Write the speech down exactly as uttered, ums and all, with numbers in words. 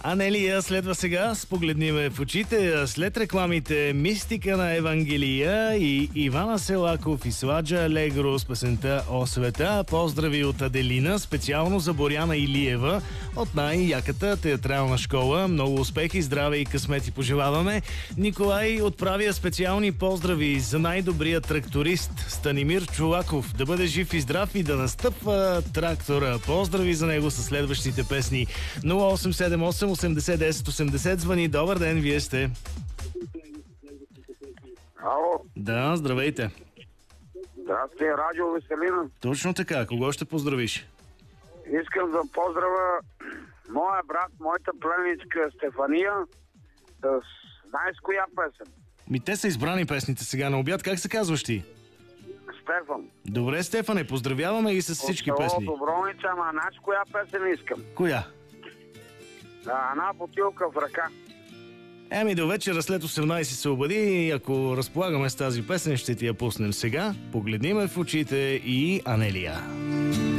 Анелия следва сега с "Погледни ме в очите", след рекламите "Мистика на Евангелия" и Ивана Селаков и Сладжа Алегро с песента "О света". Поздрави от Аделина, специално за Боряна Илиева от най-яката театрална школа. Много успехи, здраве и късмети пожелаваме. Николай отправя специални поздрави за най-добрия тракторист Станимир Чулаков. Да бъде жив и здрав и да настъпва трактора. Поздрави за него със следващите песни. нула осем седем осем осемдесет десет осемдесет звъни. Добър ден, вие сте. Ало. Да, здравейте. Здрасти, Радио Веселина. Точно така, кого ще поздравиш? Искам да поздравя моя брат, моята пленничка Стефания. Да, знаеш коя песен? Ми те са избрани песните сега на обяд. Как се казваш ти? Стефан. Добре, Стефане, поздравяваме ги с всички От село песни. Добровница, ама знаеш коя песен искам? Коя? А, една бутилка в ръка. Еми, до вечера след осемнайсет се обади и ако разполагаме с тази песен, ще ти я пуснем сега. "Погледни ме в очите" и Анелия.